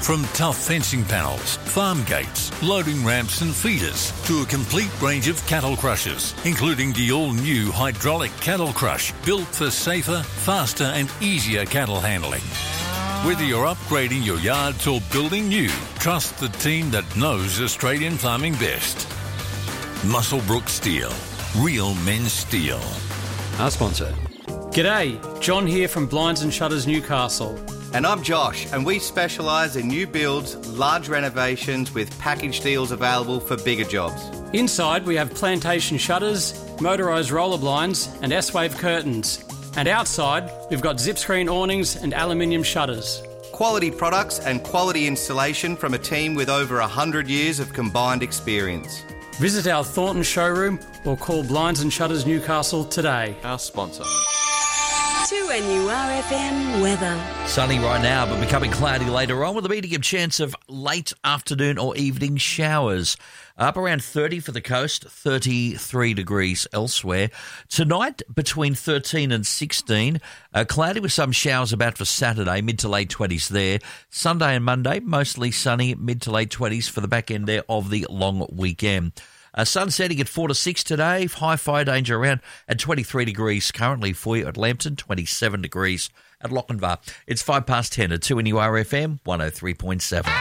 From tough fencing panels, farm gates, loading ramps and feeders to a complete range of cattle crushers, including the all-new hydraulic cattle crush built for safer, faster and easier cattle handling. Whether you're upgrading your yards or building new, trust the team that knows Australian farming best. Muswellbrook Steel. Real men's steel. Our sponsor. G'day, John here from Blinds and Shutters Newcastle. And I'm Josh, and we specialise in new builds, large renovations with package deals available for bigger jobs. Inside we have plantation shutters, motorised roller blinds and S-wave curtains. And outside we've got zip screen awnings and aluminium shutters. Quality products and quality installation from a team with over 100 years of combined experience. Visit our Thornton showroom or call Blinds and Shutters Newcastle today. Our sponsor. 2NURFM weather. Sunny right now, but becoming cloudy later on with a medium chance of late afternoon or evening showers. Up around 30 for the coast, 33 degrees elsewhere. Tonight, between 13 and 16. Cloudy with some showers about for Saturday, mid to late 20s there. Sunday and Monday, mostly sunny, mid to late 20s for the back end there of the long weekend. Sun setting at 4 to 6 today. High fire danger around at 23 degrees currently for you at Lambton, 27 degrees at Lochinvar. It's 5 past 10 at 2NURFM 103.7.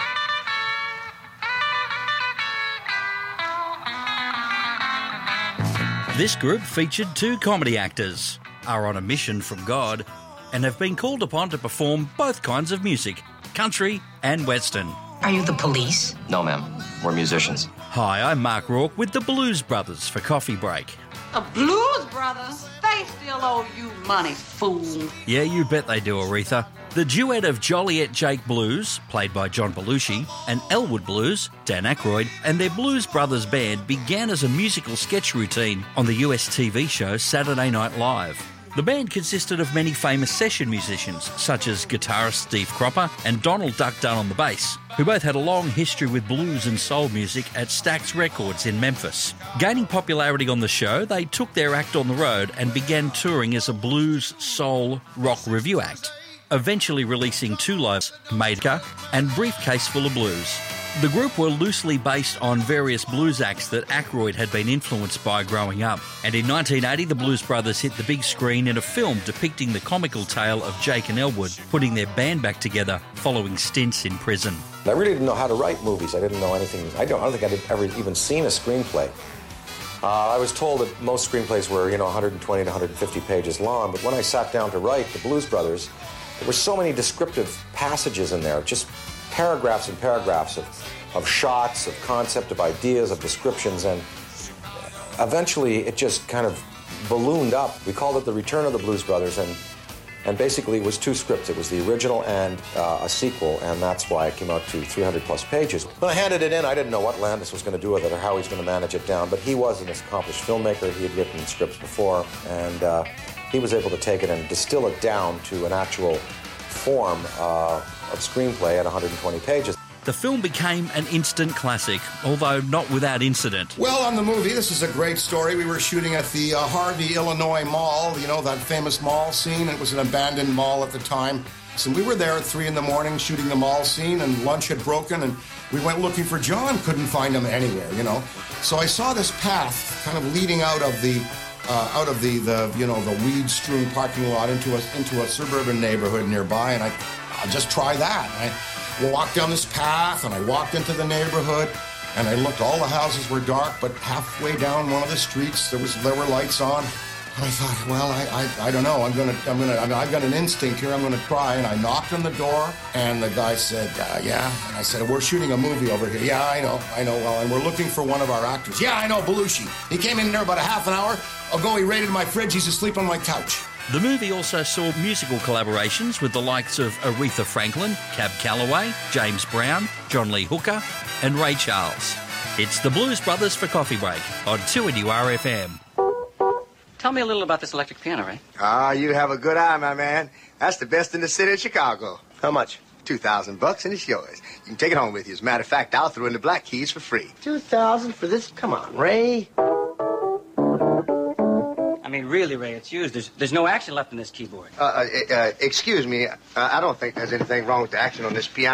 This group featured two comedy actors, are on a mission from God, and have been called upon to perform both kinds of music, country and western. Are you the police? No, ma'am. We're musicians. Hi, I'm Mark Rourke with the Blues Brothers for Coffee Break. The Blues Brothers? They still owe you money, fool. Yeah, you bet they do, Aretha. The duet of Joliet Jake Blues, played by John Belushi, and Elwood Blues, Dan Aykroyd, and their Blues Brothers band began as a musical sketch routine on the US TV show Saturday Night Live. The band consisted of many famous session musicians, such as guitarist Steve Cropper and Donald Duck Dunn on the bass, who both had a long history with blues and soul music at Stax Records in Memphis. Gaining popularity on the show, they took their act on the road and began touring as a blues, soul, rock review act, eventually releasing two lives, Maidka and Briefcase Full of Blues. The group were loosely based on various blues acts that Aykroyd had been influenced by growing up. And in 1980, the Blues Brothers hit the big screen in a film depicting the comical tale of Jake and Elwood putting their band back together following stints in prison. I really didn't know how to write movies. I didn't know anything. I don't think I'd ever even seen a screenplay. I was told that most screenplays were, 120 to 150 pages long, but when I sat down to write the Blues Brothers, there were so many descriptive passages in there, just paragraphs and paragraphs of shots, of concept, of ideas, of descriptions, and eventually it just kind of ballooned up. We called it The Return of the Blues Brothers, and basically it was two scripts. It was the original and a sequel, and that's why it came out to 300 plus pages. When I handed it in, I didn't know what Landis was going to do with it or how he's going to manage it down, but he was an accomplished filmmaker. He had written scripts before, and he was able to take it and distill it down to an actual form of screenplay at 120 pages. The film became an instant classic, although not without incident. Well, on the movie, this is a great story. We were shooting at the Harvey, Illinois Mall, that famous mall scene. It was an abandoned mall at the time. So we were there at 3 in the morning shooting the mall scene, and lunch had broken, and we went looking for John, couldn't find him anywhere, So I saw this path kind of leading out of the weed-strewn parking lot into a suburban neighborhood nearby, and I'll just try that. I walked down this path, and I walked into the neighborhood, and I looked. All the houses were dark, but halfway down one of the streets, there were lights on. And I thought, well, I don't know. I've got an instinct here. I'm gonna try. And I knocked on the door, and the guy said, yeah. And I said, we're shooting a movie over here. Yeah, I know. Well, and we're looking for one of our actors. Yeah, I know, Belushi. He came in there about a half an hour ago. He raided my fridge. He's asleep on my couch. The movie also saw musical collaborations with the likes of Aretha Franklin, Cab Calloway, James Brown, John Lee Hooker, and Ray Charles. It's the Blues Brothers for Coffee Break on 2NURFM. Tell me a little about this electric piano, Ray. You have a good eye, my man. That's the best in the city of Chicago. How much? $2,000 and it's yours. You can take it home with you. As a matter of fact, I'll throw in the black keys for free. $2,000 for this? Come on, Ray. I mean, really, Ray, it's used. There's no action left in this keyboard. Excuse me. I don't think there's anything wrong with the action on this piano.